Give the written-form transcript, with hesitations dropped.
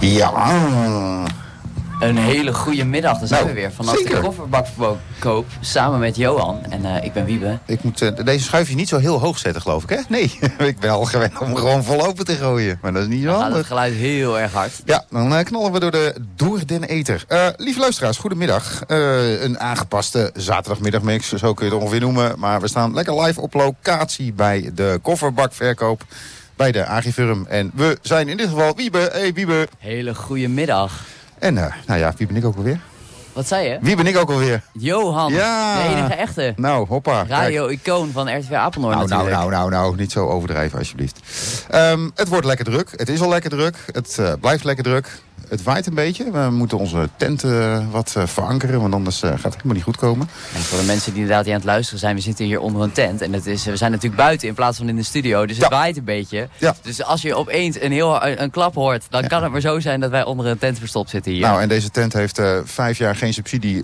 Ja. Een hele goede middag, daar zijn we weer. Vanaf zeker. de kofferbakverkoop samen met Johan. En ik ben Wiebe. Ik moet deze schuifje niet zo heel hoog zetten, geloof ik, hè? Nee, ik ben al gewend om gewoon vol open te gooien. Maar dat is niet zo Dan gaat handig. het geluid heel erg hard. Ja, dan knallen we door den ether. Lieve luisteraars, goedemiddag. Een aangepaste zaterdagmiddagmix, zo kun je het ongeveer noemen. Maar we staan lekker live op locatie bij de kofferbakverkoop bij de Agifirm. En we zijn in dit geval Wiebe. Hey Wiebe. Hele goede middag. En nou ja, wie ben ik ook alweer? Wat zei je? Wie ben ik ook alweer? Johan, Ja. de enige echte. Nou, hoppa. Radio-icoon van RTV Apeldoorn natuurlijk. Nou, niet zo overdrijven alsjeblieft. Het wordt lekker druk. Het is al lekker druk. Het blijft lekker druk. Het waait een beetje. We moeten onze tent wat verankeren, want anders gaat het helemaal niet goed komen. En voor de mensen die inderdaad aan het luisteren zijn, we zitten hier onder een tent. En we zijn natuurlijk buiten in plaats van in de studio, dus het waait een beetje. Ja. Dus als je opeens een klap hoort, dan kan het maar zo zijn dat wij onder een tent verstopt zitten hier. Nou, en deze tent heeft 5 jaar geen subsidie